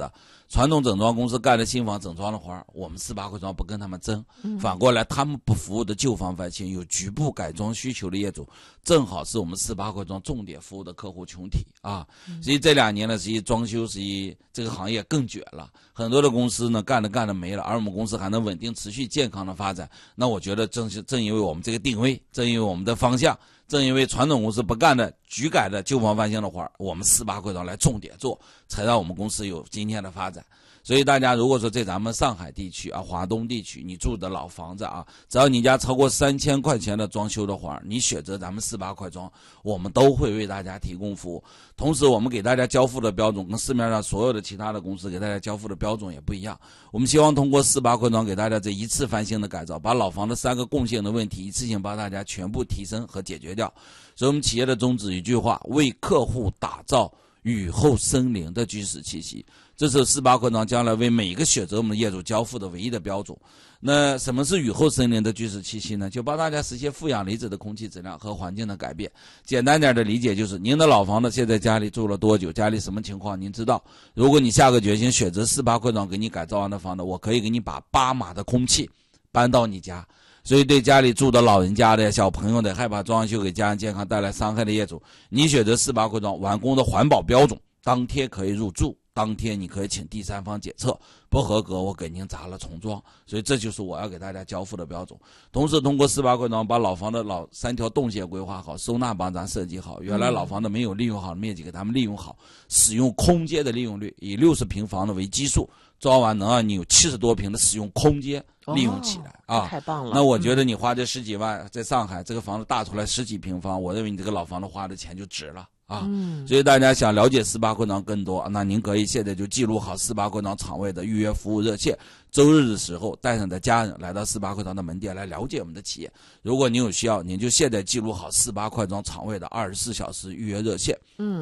的。传统整装公司干的新房整装的活，我们4-8块庄不跟他们争，反过来他们不服务的旧房翻新有局部改装需求的业主，正好是我们4-8块庄重点服务的客户群体啊。所以这2年呢，实际装修实际这个行业更卷了，很多的公司呢干的没了，而我们公司还能稳定持续健康的发展。那我觉得正因为我们这个定位，正因为我们的方向，正因为传统公司不干的局改的旧房翻新的活，我们4-8块庄来重点做，才让我们公司有今天的发展。所以大家如果说在咱们上海地区啊、华东地区，你住的老房子啊，只要你家超过3000块钱的装修的活，你选择咱们4-8块庄，我们都会为大家提供服务。同时我们给大家交付的标准跟市面上所有的其他的公司给大家交付的标准也不一样。我们希望通过4-8块庄给大家这一次翻新的改造，把老房的3个共性的问题一次性帮大家全部提升和解决掉。所以我们企业的宗旨一句话，为客户打造雨后生灵的居室气息，这是4-8块庄将来为每一个选择我们的业主交付的唯一的标准。那什么是雨后生灵的居室气息呢？就帮大家实现负氧离子的空气质量和环境的改变。简单点的理解就是，您的老房子现在家里住了多久，家里什么情况您知道。如果你下个决心选择4-8块庄给你改造完的房子，我可以给你把8码的空气搬到你家。所以对家里住的老人家的、小朋友的、害怕装修给家人健康带来伤害的业主，你选择4-8块庄完工的环保标准，当天可以入住，当天你可以请第三方检测，不合格我给您砸了重装。所以这就是我要给大家交付的标准。同时通过4-8块庄把老房的3条动线规划好，收纳帮咱设计好，原来老房的没有利用好的面积给他们利用好，使用空间的利用率以60平方的为基数，装完能让你有70多平的使用空间利用起来啊！ 太棒了！ 那我觉得你花这10几万，在上海这个房子大出来10几平方，我认为你这个老房子花的钱就值了啊！所以大家想了解4-8块庄更多，那您可以现在就记录好4-8块庄场位的预约服务热线，周日的时候带上你的家人来到4-8块庄的门店来了解我们的企业。如果您有需要，您就现在记录好4-8块庄场位的24小时预约热线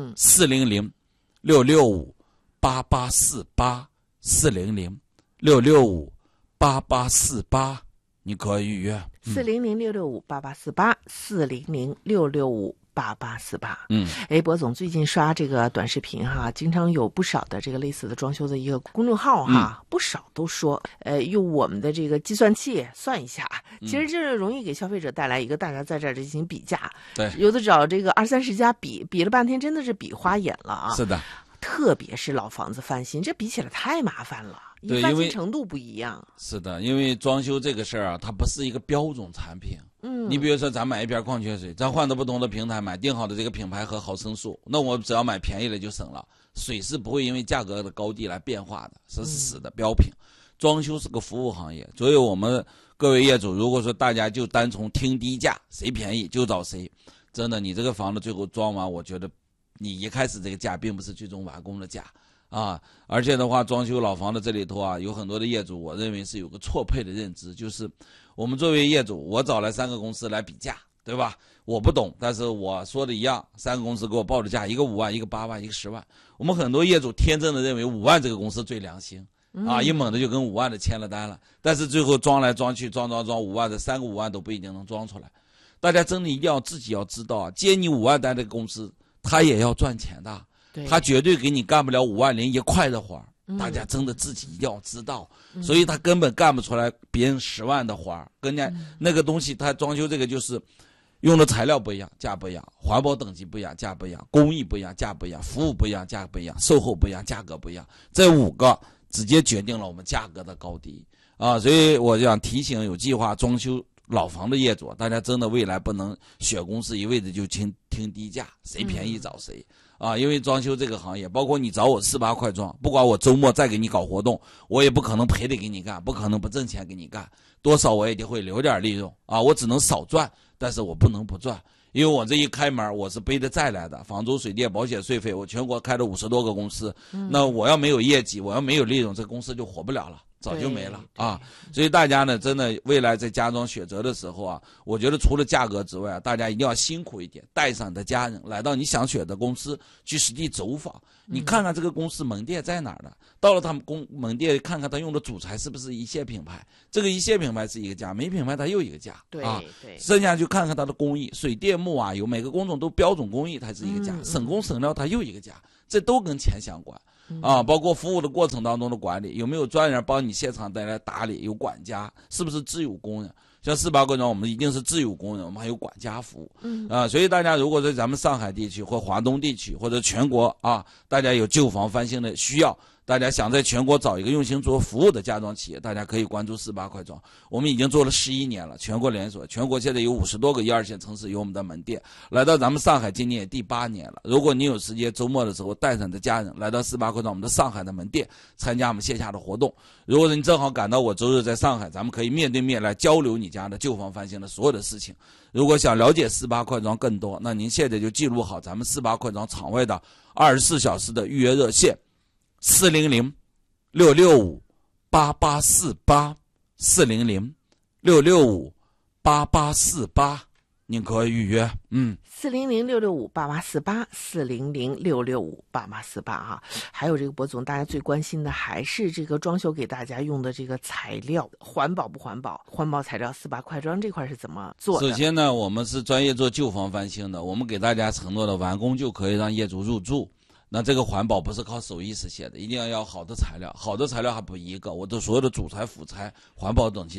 ，400-665-8848，400-665-8848，你可以预约。 400-665-8848，400-665-8848。博总最近刷这个短视频哈，经常有不少的这个类似的装修的一个公众号哈，不少都说用我们的这个计算器算一下，其实这容易给消费者带来一个大家在这儿进行比价， 对， 有的找这个20-30家比了半天，真的是比花眼了啊。 是的， 特别是老房子翻新，这比起来太麻烦了，因为翻新程度不一样。 是的，因为装修这个事儿啊，它不是一个标准产品。你比如说咱买一瓶矿泉水，咱换到不同的平台买定好的这个品牌和毫升数，那我只要买便宜了就省了。水是不会因为价格的高低来变化的，是死的标品。装修是个服务行业，所以我们各位业主，如果说大家就单从听低价，谁便宜就找谁，真的你这个房子最后装完，我觉得你一开始这个价并不是最终完工的价啊。而且的话，装修老房的这里头啊，有很多的业主，我认为是有个错配的认知，就是我们作为业主，我找来3个公司来比价，对吧？我不懂，但是我说的一样，3个公司给我报的价，一个5万，一个8万，一个10万。我们很多业主天真的认为5万这个公司最良心啊，一猛的就跟5万的签了单了，但是最后装来装去，装5万的3个5万都不一定能装出来。大家真的一定要自己要知道啊，接你5万单的公司，他也要赚钱的，他绝对给你干不了5万零1块的活儿。大家真的自己一定要知道，所以他根本干不出来别人10万的活儿。跟人家那个东西，他装修这个就是用的材料不一样，价不一样；环保等级不一样，价不一样；工艺不一样，价不一样；服务不一样，价不一样；售后不一样，价格不一样。这5个直接决定了我们价格的高低啊！所以我想提醒有计划装修老房的业主，大家真的未来不能选公司一味的就听低价，谁便宜找谁。因为装修这个行业，包括你找我4-8块庄，不管我周末再给你搞活动，我也不可能赔的给你干，不可能不挣钱给你干，多少我也得会留点利润啊，我只能少赚，但是我不能不赚，因为我这一开门我是背着债来的，房租水电保险税费，我全国开了50多个公司，那我要没有业绩，我要没有利润，这公司就活不了了，早就没了啊！所以大家呢，真的未来在家装选择的时候啊，我觉得除了价格之外，大家一定要辛苦一点，带上你的家人来到你想选的公司去实地走访，你看看这个公司门店在哪儿的，到了他们门店看看他用的主材是不是一线品牌，这个一线品牌是一个价，没品牌它又一个价， 对啊，剩下去看看它的工艺，水电木瓦油每个工种都标准工艺，它是一个价，省工省料它又一个价，这都跟钱相关。 啊，包括服务的过程当中的管理，有没有专人帮你现场带来打理，有管家，是不是自有工人？像18块庄我们一定是自有工人，我们还有管家服务。所以大家如果在咱们上海地区或华东地区或者全国啊，大家有旧房翻新的需要，大家想在全国找一个用心做服务的家装企业，大家可以关注18块庄。我们已经做了11年了，全国连锁，全国现在有50多个1、2线城市有我们的门店。来到咱们上海今年也第8年了。如果你有时间，周末的时候带上你的家人来到18块庄我们的上海的门店，参加我们线下的活动。如果你正好赶到我周日在上海，咱们可以面对面来交流你家的旧房翻新的所有的事情。如果想了解18块庄更多，那您现在就记录好咱们18块庄场外的24小时的预约热线：400-665-8848 400-665-8848，您可以预约。 400-665-8848 400-665-8848哈。还有这个博总，大家最关心的还是这个装修给大家用的这个材料环保不环保？环保材料18块庄这块是怎么做的？ 首先呢，我们是专业做旧房翻新的，我们给大家承诺的完工就可以让业主入住。那这个环保不是靠手艺实现的，一定要好的材料，好的材料还不一个，我的所有的主材、辅材、环保等级